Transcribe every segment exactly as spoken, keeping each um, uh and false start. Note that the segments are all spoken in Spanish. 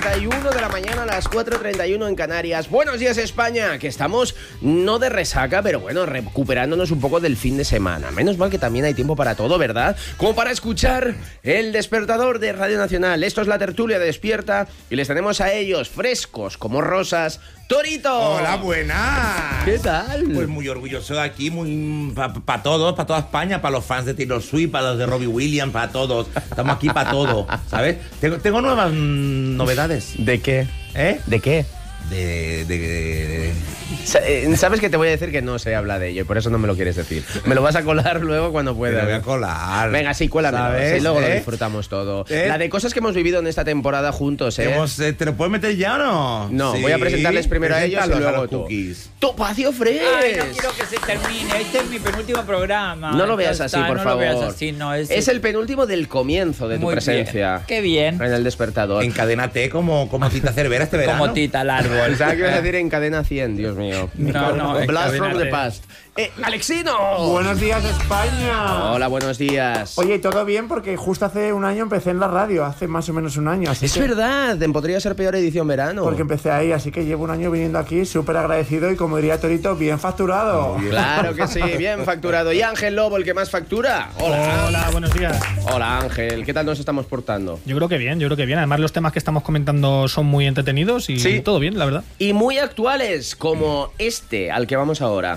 treinta y uno de la mañana, a las cuatro y treinta y uno en Canarias. Buenos días, España, que estamos no de resaca, pero bueno, recuperándonos un poco del fin de semana. Menos mal que también hay tiempo para todo, ¿verdad? Como para escuchar el despertador de Radio Nacional. Esto es la tertulia de Despierta y les tenemos a ellos frescos como rosas. ¡Torito! ¡Hola, buenas! ¿Qué tal? Pues muy orgulloso de aquí, muy para pa todos, para toda España, para los fans de Taylor Swift, para los de Robbie Williams, para todos. Estamos aquí para todo, ¿sabes? Tengo, tengo nuevas mm, novedades. ¿De qué? ¿Eh? ¿De qué? De, de, de... Sabes que te voy a decir que no se habla de ello y por eso no me lo quieres decir. Me lo vas a colar luego cuando puedas. Te lo voy a colar. Venga, sí, cuélamelo. Sí, luego ¿Eh? lo disfrutamos todo. ¿Eh? La de cosas que hemos vivido en esta temporada juntos, ¿eh? Hemos, eh, ¿Te lo puedes meter ya o no? No, sí. voy a presentarles primero a ellos y luego a los tú. cookies. ¡Topacio Fresh! Ay, no quiero que se termine. Este es mi penúltimo programa. No lo veas Ya así, está, por no favor. Lo veas así, no, es, es el penúltimo del comienzo de tu Muy presencia. bien. Qué bien. En el despertador. Encadénate como, como Tita Cervera este verano. Como Tita al árbol. Pensaba que ibas a decir en cadena cien, Dios mío. No, no, Blast from the encadénate. past. Eh, ¡Alexino! Buenos días, España. Hola, buenos días. Oye, todo bien porque justo hace un año empecé en la radio, hace más o menos un año. Así Es que, verdad, en Podría Ser Peor edición verano. Porque empecé ahí, así que llevo un año viniendo aquí súper agradecido y como diría Torito, bien facturado. Claro que sí, bien facturado. Y Ángel Lobo, el que más factura. Hola. Hola, buenos días. Hola, Ángel. ¿Qué tal nos estamos portando? Yo creo que bien, yo creo que bien. Además, los temas que estamos comentando son muy entretenidos y Sí. todo bien, la verdad. Y muy actuales, como este al que vamos ahora.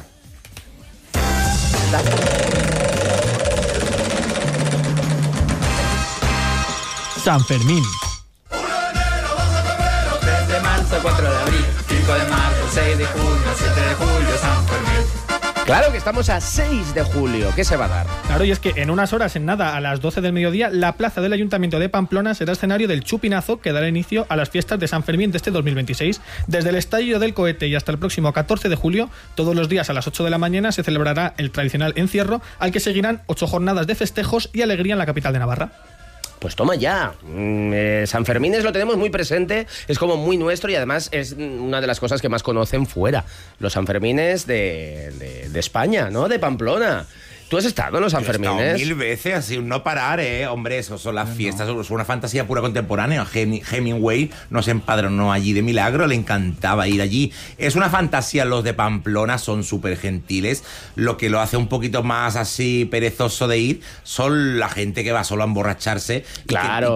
San Fermín. tres de marzo, cuatro de abril, cinco de marzo, seis de junio, siete de julio, San Fermín. Claro que estamos a seis de julio. ¿Qué se va a dar? Claro, y es que en unas horas, en nada, a las doce del mediodía, la plaza del Ayuntamiento de Pamplona será escenario del chupinazo que dará inicio a las fiestas de San Fermín de este dos mil veintiséis. Desde el estallido del cohete y hasta el próximo catorce de julio, todos los días a las ocho de la mañana se celebrará el tradicional encierro, al que seguirán ocho jornadas de festejos y alegría en la capital de Navarra. Pues toma ya. Mm, eh, San Fermín lo tenemos muy presente, es como muy nuestro y además es una de las cosas que más conocen fuera. Los Sanfermines de, de, de España, ¿no? De Pamplona. ¿Tú has estado en los Yo he estado Sanfermines? mil veces, así, un no parar, ¿eh? Hombre, eso son las fiestas, es una fantasía pura contemporánea. Hem- Hemingway nos empadronó allí de milagro, le encantaba ir allí. Es una fantasía, los de Pamplona son súper gentiles. Lo que lo hace un poquito más así perezoso de ir son la gente que va solo a emborracharse. y que- Claro.